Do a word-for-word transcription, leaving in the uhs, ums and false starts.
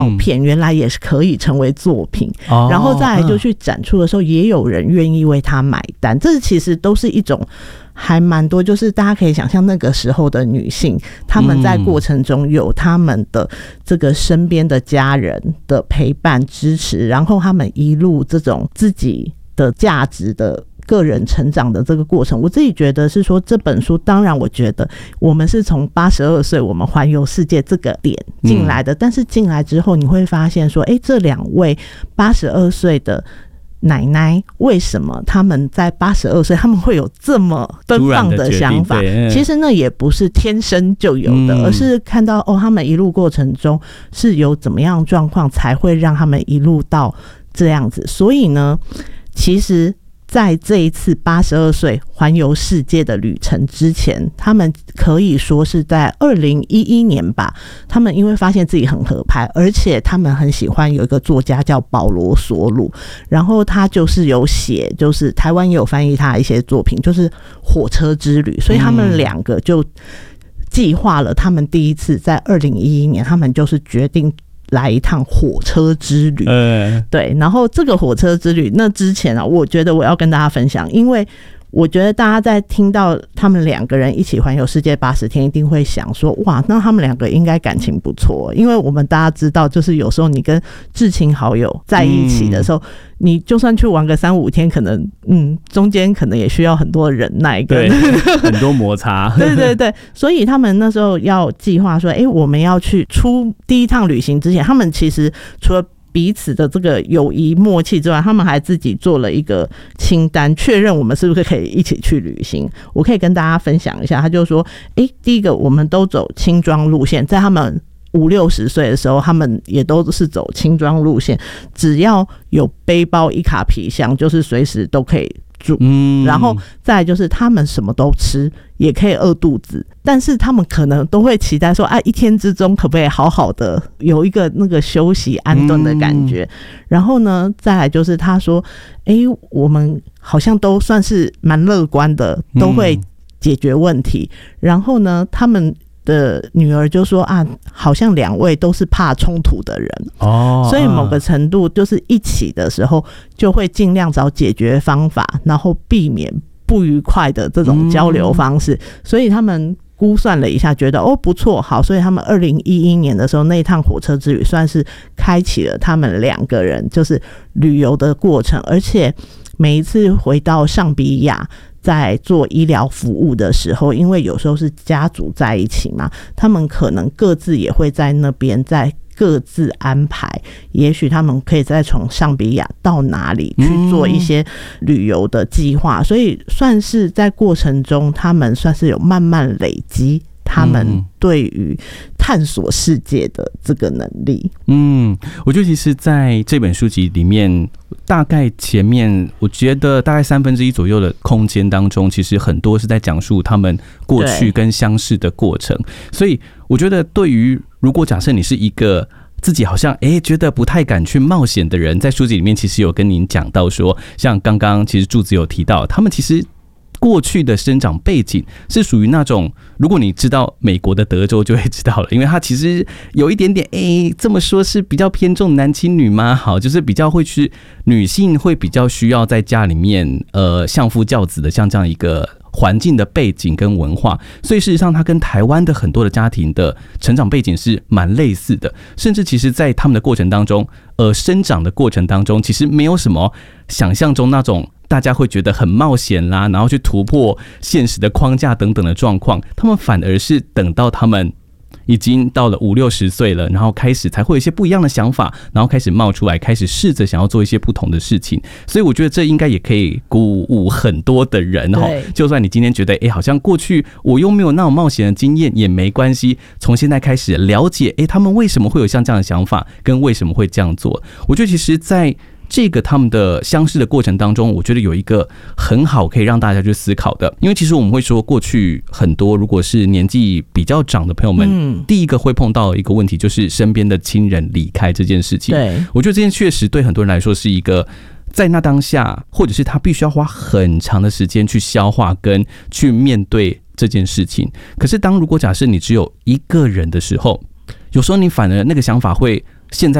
片原来也是可以成为作品，嗯、然后再来就去展出的时候，也有人愿意为他买单，这其实都是一种还蛮多，就是大家可以想象那个时候的女性，她们在过程中有她们的这个身边的家人的陪伴支持，然后她们一路这种自己的价值的个人成长的这个过程。我自己觉得是说，这本书当然我觉得我们是从八十二岁我们环游世界这个点进来的、嗯、但是进来之后你会发现说，哎，这两位八十二岁的奶奶为什么他们在八十二岁他们会有这么奔放的想法，其实那也不是天生就有的、嗯、而是看到哦，他们一路过程中是有怎么样状况才会让他们一路到这样子。所以呢，其实在这一次八十二岁环游世界的旅程之前，他们可以说是在二零一一年吧，他们因为发现自己很合拍，而且他们很喜欢有一个作家叫保罗索鲁，然后他就是有写，就是台湾也有翻译他的一些作品，就是火车之旅，所以他们两个就计划了他们第一次在二零一一年他们就是决定来一趟火车之旅、呃、对，然后这个火车之旅那之前啊，我觉得我要跟大家分享，因为我觉得大家在听到他们两个人一起环游世界八十天一定会想说，哇，那他们两个应该感情不错，因为我们大家知道就是有时候你跟至亲好友在一起的时候、嗯、你就算去玩个三五天，可能嗯中间可能也需要很多忍耐跟对很多摩擦对对对，所以他们那时候要计划说，哎，我们要去出第一趟旅行之前，他们其实除了彼此的这个友谊默契之外，他们还自己做了一个清单，确认我们是不是可以一起去旅行。我可以跟大家分享一下，他就说，哎，第一个我们都走轻装路线，在他们五六十岁的时候，他们也都是走轻装路线，只要有背包一卡皮箱，就是随时都可以住、嗯、然后再来就是他们什么都吃，也可以饿肚子，但是他们可能都会期待说，啊，一天之中可不可以好好的有一个那个休息安顿的感觉、嗯、然后呢再来就是他说，哎，我们好像都算是蛮乐观的，都会解决问题、嗯、然后呢他们的女儿就说，啊，好像两位都是怕冲突的人哦，所以某个程度就是一起的时候就会尽量找解决方法，然后避免不愉快的这种交流方式、嗯、所以他们估算了一下，觉得哦不错，好，所以他们二零一一年的时候那一趟火车之旅算是开启了他们两个人就是旅游的过程，而且每一次回到上比亚在做医疗服务的时候，因为有时候是家族在一起嘛，他们可能各自也会在那边再各自安排，也许他们可以再从上比亚到哪里去做一些旅游的计划、嗯、所以算是在过程中他们算是有慢慢累积他们对于探索世界的这个能力。嗯， 我觉得其实在这本书籍里面，大概前面我觉得大概三分之一左右的空间当中，其实很多是在讲述他们过去跟相识的过程，所以我觉得对于如果假设你是一个自己好像哎觉得不太敢去冒险的人，在书籍里面其实有跟您讲到说，像刚刚其实柱子有提到，他们其实过去的生长背景是属于那种，如果你知道美国的德州就会知道了，因为它其实有一点点，哎，这么说是比较偏重男轻女吗？好，就是比较会去女性会比较需要在家里面呃相夫教子的，像这样一个环境的背景跟文化，所以事实上它跟台湾的很多的家庭的成长背景是蛮类似的，甚至其实在他们的过程当中呃生长的过程当中，其实没有什么想象中那种大家会觉得很冒险啦，然后去突破现实的框架等等的状况，他们反而是等到他们已经到了五六十岁了，然后开始才会有一些不一样的想法，然后开始冒出来，开始试着想要做一些不同的事情。所以我觉得这应该也可以鼓舞很多的人哈。就算你今天觉得，哎，好像过去我又没有那种冒险的经验，也没关系。从现在开始了解，哎，他们为什么会有像这样的想法，跟为什么会这样做。我觉得其实，在这个他们的相识的过程当中，我觉得有一个很好可以让大家去思考的，因为其实我们会说，过去很多如果是年纪比较长的朋友们，嗯、第一个会碰到一个问题就是身边的亲人离开这件事情。对，我觉得这件确实对很多人来说是一个在那当下，或者是他必须要花很长的时间去消化跟去面对这件事情。可是当如果假设你只有一个人的时候，有时候你反而那个想法会现在